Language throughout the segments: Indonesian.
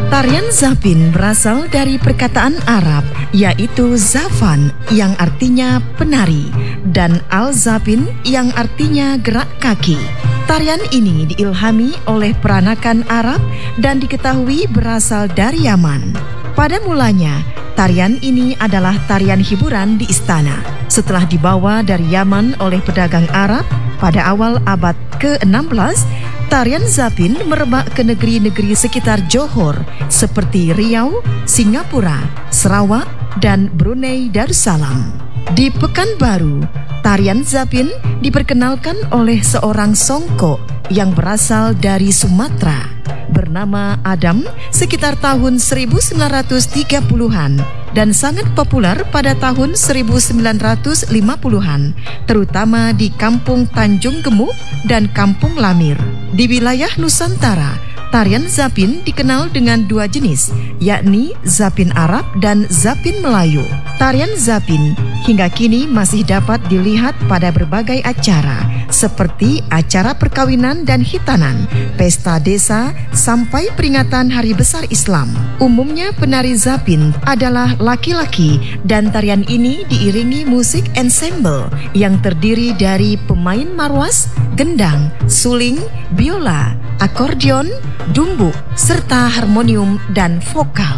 Tarian Zapin berasal dari perkataan Arab, yaitu Zafan yang artinya penari dan Al-Zapin yang artinya gerak kaki. Tarian ini diilhami oleh peranakan Arab dan diketahui berasal dari Yaman. Pada mulanya, tarian ini adalah tarian hiburan di istana. Setelah dibawa dari Yaman oleh pedagang Arab pada awal abad ke-16, tarian Zapin merebak ke negeri-negeri sekitar Johor seperti Riau, Singapura, Sarawak, dan Brunei Darussalam. Di Pekanbaru, tarian Zapin diperkenalkan oleh seorang songkok yang berasal dari Sumatera bernama Adam sekitar tahun 1930-an dan sangat populer pada tahun 1950-an, terutama di Kampung Tanjung Gemuk dan Kampung Lamir. Di wilayah Nusantara, tarian Zapin dikenal dengan dua jenis, yakni Zapin Arab dan Zapin Melayu. Tarian Zapin hingga kini masih dapat dilihat pada berbagai acara, seperti acara perkawinan dan hitanan, pesta desa, sampai peringatan Hari Besar Islam. Umumnya penari Zapin adalah laki-laki dan tarian ini diiringi musik ensemble yang terdiri dari pemain marwas, gendang, suling, biola, akordeon, dumbuk, serta harmonium dan vokal.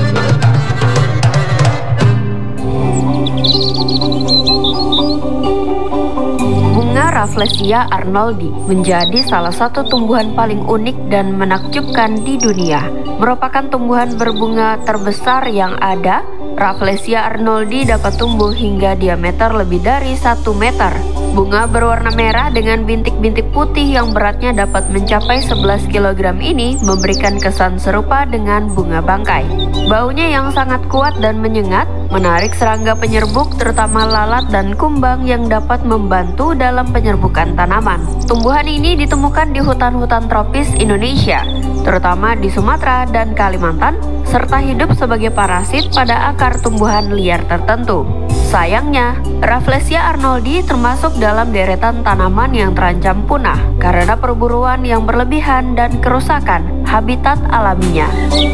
Bunga Rafflesia arnoldi menjadi salah satu tumbuhan paling unik dan menakjubkan di dunia. Merupakan tumbuhan berbunga terbesar yang ada, Rafflesia arnoldi dapat tumbuh hingga diameter lebih dari 1 meter. Bunga berwarna merah dengan bintik-bintik putih yang beratnya dapat mencapai 11 kg ini memberikan kesan serupa dengan bunga bangkai. Baunya yang sangat kuat dan menyengat menarik serangga penyerbuk terutama lalat dan kumbang yang dapat membantu dalam penyerbukan tanaman. Tumbuhan ini ditemukan di hutan-hutan tropis Indonesia, terutama di Sumatera dan Kalimantan, serta hidup sebagai parasit pada akar tumbuhan liar tertentu. Sayangnya, Rafflesia arnoldi termasuk dalam deretan tanaman yang terancam punah karena perburuan yang berlebihan dan kerusakan habitat alaminya.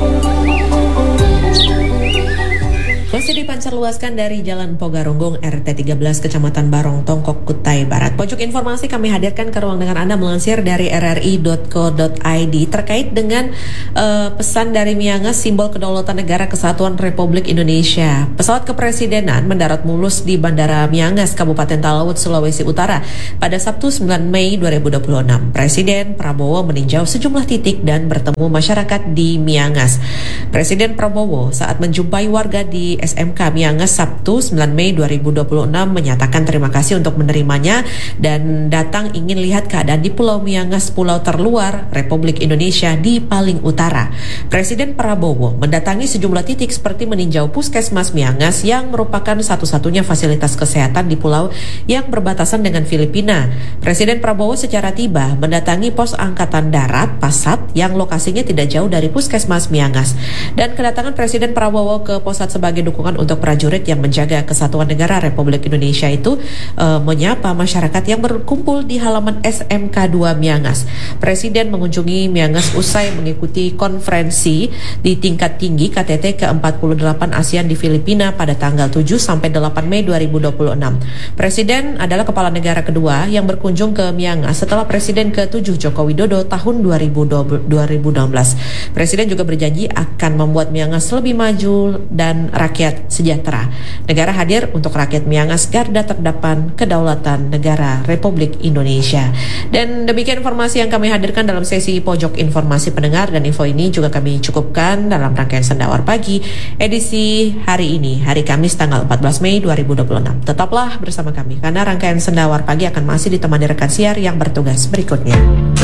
Masih dipancarluaskan dari Jalan Pogarunggung RT 13 Kecamatan Barong Tongkok, Kutai Barat. Pojok informasi kami hadirkan ke ruang dengar Anda melansir dari rri.co.id terkait dengan pesan dari Miangas, simbol kedaulatan negara kesatuan Republik Indonesia. Pesawat kepresidenan mendarat mulus di Bandara Miangas, Kabupaten Talaut, Sulawesi Utara pada Sabtu 9 Mei 2026. Presiden Prabowo meninjau sejumlah titik dan bertemu masyarakat di Miangas. Presiden Prabowo saat menjumpai warga di SMK Miangas Sabtu 9 Mei 2026 menyatakan terima kasih untuk menerimanya dan datang ingin lihat keadaan di Pulau Miangas, pulau terluar Republik Indonesia di paling utara. Presiden Prabowo mendatangi sejumlah titik seperti meninjau Puskesmas Miangas yang merupakan satu-satunya fasilitas kesehatan di pulau yang berbatasan dengan Filipina. Presiden Prabowo secara tiba mendatangi pos Angkatan Darat Pasat yang lokasinya tidak jauh dari Puskesmas Miangas. Dan kedatangan Presiden Prabowo ke Posat sebagai dukungan untuk prajurit yang menjaga kesatuan negara Republik Indonesia itu menyapa masyarakat yang berkumpul di halaman SMK 2 Miangas. Presiden mengunjungi Miangas usai mengikuti konferensi di tingkat tinggi KTT ke-48 ASEAN di Filipina pada tanggal 7 sampai 8 Mei 2026. Presiden adalah kepala negara kedua yang berkunjung ke Miangas setelah Presiden ke-7 Joko Widodo tahun 2016. Presiden juga berjanji akan membuat Miangas lebih maju dan rakyat sejahtera. Negara hadir untuk rakyat Miangas, garda terdepan kedaulatan negara Republik Indonesia. Dan demikian informasi yang kami hadirkan dalam sesi Pojok Informasi Pendengar, dan info ini juga kami cukupkan dalam rangkaian Sendawar Pagi edisi hari ini, hari Kamis tanggal 14 Mei 2026. Tetaplah bersama kami karena rangkaian Sendawar Pagi akan masih ditemani rekan siar yang bertugas berikutnya.